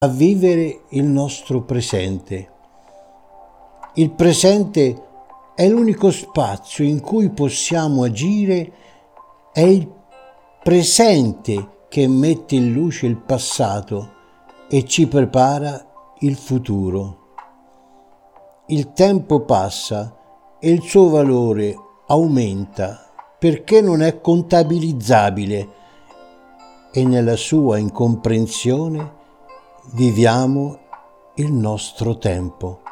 a vivere il nostro presente. Il presente è l'unico spazio in cui possiamo agire, è il presente che mette in luce il passato e ci prepara il futuro. Il tempo passa e il suo valore aumenta perché non è contabilizzabile e nella sua incomprensione viviamo il nostro tempo.